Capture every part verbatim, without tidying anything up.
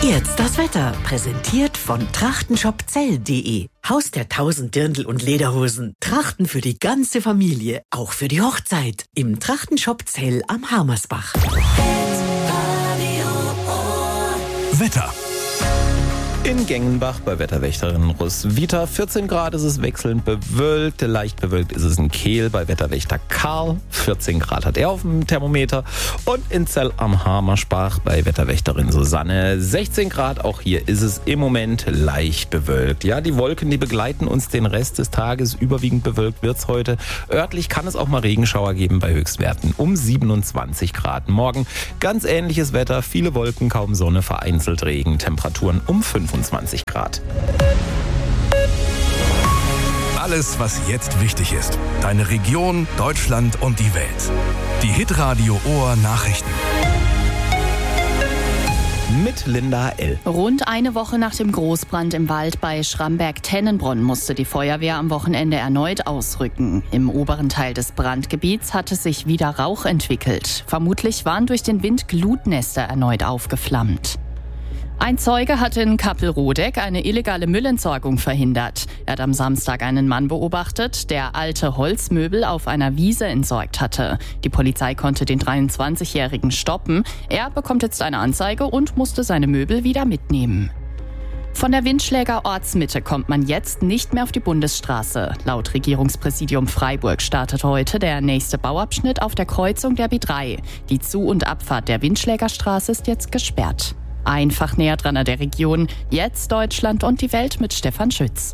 Jetzt das Wetter, präsentiert von trachtenshopzell punkt de. Haus der tausend Dirndl und Lederhosen. Trachten für die ganze Familie, auch für die Hochzeit. Im Trachtenshop Zell am Hamersbach. Wetter. In Gengenbach bei Wetterwächterin Roswitha vierzehn Grad ist es wechselnd bewölkt, leicht bewölkt ist es in Kehl bei Wetterwächter Karl, vierzehn Grad hat er auf dem Thermometer, und in Zell am Hamersbach bei Wetterwächterin Susanne sechzehn Grad, auch hier ist es im Moment leicht bewölkt. Ja, die Wolken, die begleiten uns den Rest des Tages, überwiegend bewölkt wird's heute. Örtlich kann es auch mal Regenschauer geben bei Höchstwerten um siebenundzwanzig Grad. Morgen ganz ähnliches Wetter, viele Wolken, kaum Sonne, vereinzelt Regen, Temperaturen um fünfundzwanzig Grad. Alles, was jetzt wichtig ist. Deine Region, Deutschland und die Welt. Die Hitradio Ohr Nachrichten. Mit Linda L. Rund eine Woche nach dem Großbrand im Wald bei Schramberg-Tennenbronn musste die Feuerwehr am Wochenende erneut ausrücken. Im oberen Teil des Brandgebiets hatte sich wieder Rauch entwickelt. Vermutlich waren durch den Wind Glutnester erneut aufgeflammt. Ein Zeuge hatte in Kappelrodeck eine illegale Müllentsorgung verhindert. Er hat am Samstag einen Mann beobachtet, der alte Holzmöbel auf einer Wiese entsorgt hatte. Die Polizei konnte den dreiundzwanzigjährigen stoppen. Er bekommt jetzt eine Anzeige und musste seine Möbel wieder mitnehmen. Von der Windschläger Ortsmitte kommt man jetzt nicht mehr auf die Bundesstraße. Laut Regierungspräsidium Freiburg startet heute der nächste Bauabschnitt auf der Kreuzung der B drei. Die Zu- und Abfahrt der Windschlägerstraße ist jetzt gesperrt. Einfach näher dran an der Region. Jetzt Deutschland und die Welt mit Stefan Schütz.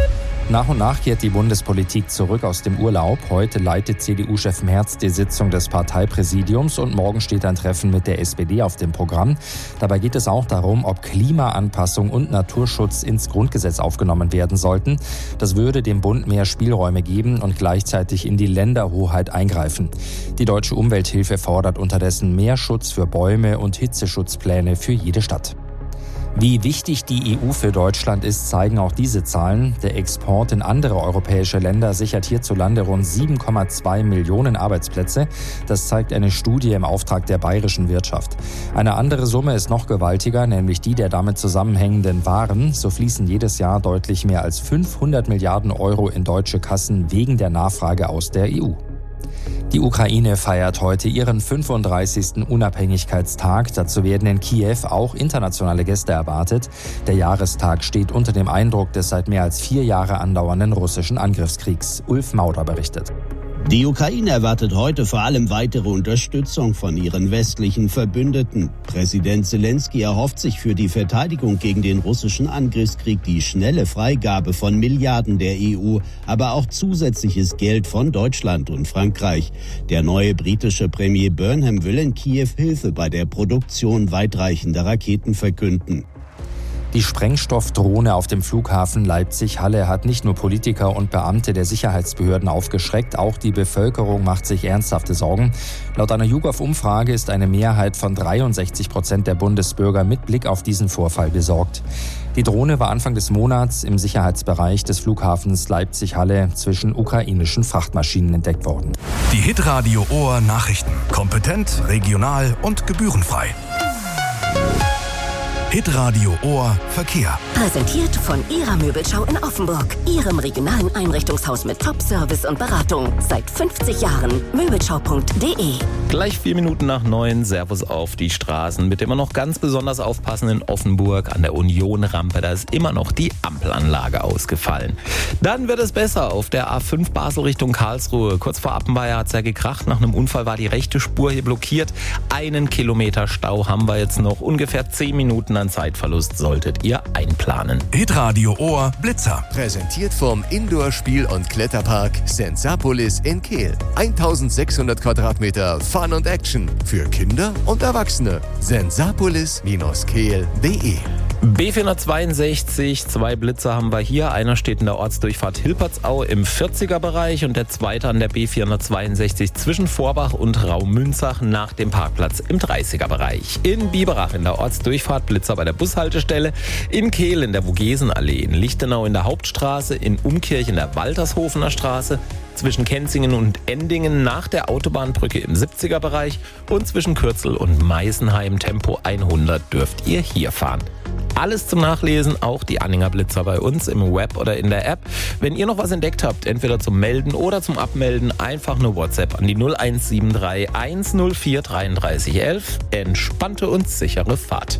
Nach und nach kehrt die Bundespolitik zurück aus dem Urlaub. Heute leitet C D U-Chef Merz die Sitzung des Parteipräsidiums und morgen steht ein Treffen mit der S P D auf dem Programm. Dabei geht es auch darum, ob Klimaanpassung und Naturschutz ins Grundgesetz aufgenommen werden sollten. Das würde dem Bund mehr Spielräume geben und gleichzeitig in die Länderhoheit eingreifen. Die Deutsche Umwelthilfe fordert unterdessen mehr Schutz für Bäume und Hitzeschutzpläne für jede Stadt. Wie wichtig die E U für Deutschland ist, zeigen auch diese Zahlen. Der Export in andere europäische Länder sichert hierzulande rund sieben Komma zwei Millionen Arbeitsplätze. Das zeigt eine Studie im Auftrag der bayerischen Wirtschaft. Eine andere Summe ist noch gewaltiger, nämlich die der damit zusammenhängenden Waren. So fließen jedes Jahr deutlich mehr als fünfhundert Milliarden Euro in deutsche Kassen wegen der Nachfrage aus der E U. Die Ukraine feiert heute ihren fünfunddreißigsten Unabhängigkeitstag. Dazu werden in Kiew auch internationale Gäste erwartet. Der Jahrestag steht unter dem Eindruck des seit mehr als vier Jahre andauernden russischen Angriffskriegs. Ulf Mauder berichtet. Die Ukraine erwartet heute vor allem weitere Unterstützung von ihren westlichen Verbündeten. Präsident Zelensky erhofft sich für die Verteidigung gegen den russischen Angriffskrieg die schnelle Freigabe von Milliarden der E U, aber auch zusätzliches Geld von Deutschland und Frankreich. Der neue britische Premier Burnham will in Kiew Hilfe bei der Produktion weitreichender Raketen verkünden. Die Sprengstoffdrohne auf dem Flughafen Leipzig-Halle hat nicht nur Politiker und Beamte der Sicherheitsbehörden aufgeschreckt, auch die Bevölkerung macht sich ernsthafte Sorgen. Laut einer YouGov-Umfrage ist eine Mehrheit von dreiundsechzig Prozent der Bundesbürger mit Blick auf diesen Vorfall besorgt. Die Drohne war Anfang des Monats im Sicherheitsbereich des Flughafens Leipzig-Halle zwischen ukrainischen Frachtmaschinen entdeckt worden. Die Hitradio Ohr Nachrichten. Kompetent, regional und gebührenfrei. Hitradio Ohr Verkehr. Präsentiert von Ihrer Möbelschau in Offenburg. Ihrem regionalen Einrichtungshaus mit Top-Service und Beratung. Seit fünfzig Jahren. Möbelschau punkt de. Gleich vier Minuten nach neun, Servus auf die Straßen. Mit immer noch ganz besonders aufpassen in Offenburg an der Union-Rampe. Da ist immer noch die Ampelanlage ausgefallen. Dann wird es besser auf der A fünf Basel Richtung Karlsruhe. Kurz vor Appenweier hat es ja gekracht. Nach einem Unfall war die rechte Spur hier blockiert. Einen Kilometer Stau haben wir jetzt noch. Ungefähr zehn Minuten an Zeitverlust solltet ihr einplanen. Hitradio Ohr Blitzer. Präsentiert vom Indoor-Spiel- und Kletterpark Sensapolis in Kehl. eintausendsechshundert Quadratmeter Fun und Action für Kinder und Erwachsene. sensapolis Kehl punkt de. B vierhundertzweiundsechzig, zwei Blitzer haben wir hier. Einer steht in der Ortsdurchfahrt Hilpertsau im vierziger Bereich und der zweite an der B vierhundertzweiundsechzig zwischen Vorbach und Raumünzach nach dem Parkplatz im dreißiger Bereich. In Biberach in der Ortsdurchfahrt Blitzer bei der Bushaltestelle, in Kehl in der Vogesenallee, in Lichtenau in der Hauptstraße, in Umkirch in der Waltershofener Straße, zwischen Kenzingen und Endingen nach der Autobahnbrücke im siebziger Bereich und zwischen Kürzel und Meisenheim Tempo hundert dürft ihr hier fahren. Alles zum Nachlesen, auch die Anhänger Blitzer bei uns im Web oder in der App. Wenn ihr noch was entdeckt habt, entweder zum Melden oder zum Abmelden, einfach eine WhatsApp an die null eins sieben drei eins null vier drei drei eins eins. Entspannte und sichere Fahrt.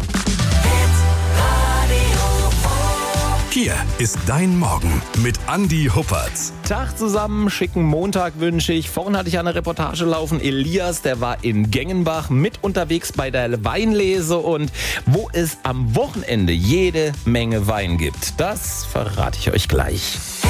Hier ist dein Morgen mit Andi Huppertz. Tag zusammen, schicken Montag wünsche ich. Vorhin hatte ich eine Reportage laufen. Elias, der war in Gengenbach mit unterwegs bei der Weinlese und wo es am Wochenende jede Menge Wein gibt. Das verrate ich euch gleich.